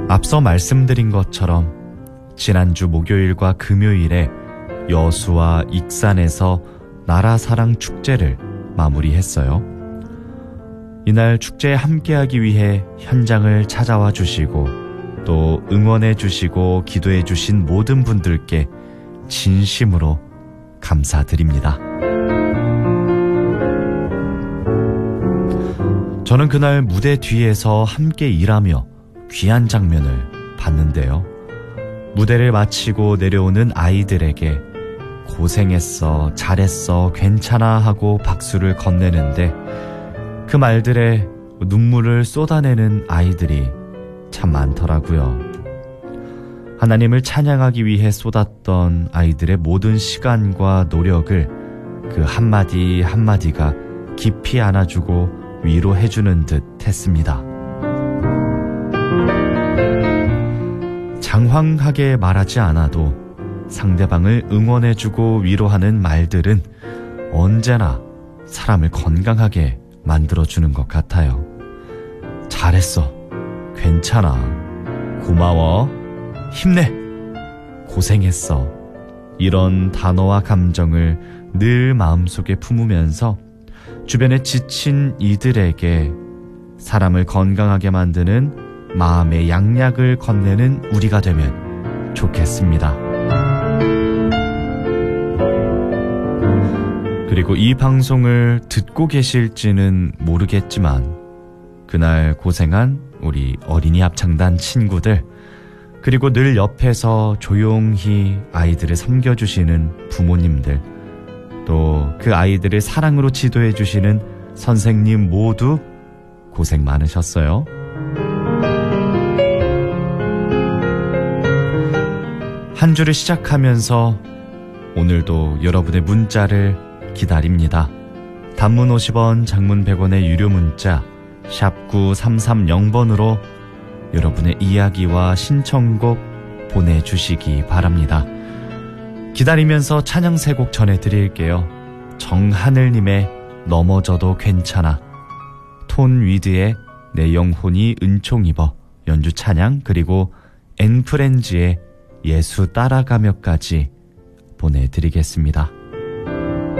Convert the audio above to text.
앞서 말씀드린 것처럼 지난주 목요일과 금요일에 여수와 익산에서 나라사랑 축제를 마무리했어요. 이날 축제에 함께하기 위해 현장을 찾아와 주시고 또 응원해 주시고 기도해 주신 모든 분들께 진심으로 감사드립니다. 저는 그날 무대 뒤에서 함께 일하며 귀한 장면을 봤는데요. 무대를 마치고 내려오는 아이들에게 고생했어, 잘했어, 괜찮아 하고 박수를 건네는데 그 말들에 눈물을 쏟아내는 아이들이 참 많더라고요. 하나님을 찬양하기 위해 쏟았던 아이들의 모든 시간과 노력을 그 한마디 한마디가 깊이 안아주고 위로해주는 듯 했습니다. 장황하게 말하지 않아도 상대방을 응원해주고 위로하는 말들은 언제나 사람을 건강하게 만들어주는 것 같아요. 잘했어, 괜찮아, 고마워, 힘내, 고생했어. 이런 단어와 감정을 늘 마음속에 품으면서 주변에 지친 이들에게 사람을 건강하게 만드는 마음의 양약을 건네는 우리가 되면 좋겠습니다. 그리고 이 방송을 듣고 계실지는 모르겠지만 그날 고생한 우리 어린이 합창단 친구들, 그리고 늘 옆에서 조용히 아이들을 섬겨주시는 부모님들, 또 그 아이들을 사랑으로 지도해 주시는 선생님 모두 고생 많으셨어요. 한 주를 시작하면서 오늘도 여러분의 문자를 기다립니다. 단문 50원, 장문 100원의 유료 문자 샵 9330번으로 여러분의 이야기와 신청곡 보내주시기 바랍니다. 기다리면서 찬양 세 곡 전해드릴게요. 정하늘님의 넘어져도 괜찮아, 톤 위드의 내 영혼이 은총 입어 연주 찬양, 그리고 앤프렌즈의 예수 따라가며까지 보내드리겠습니다.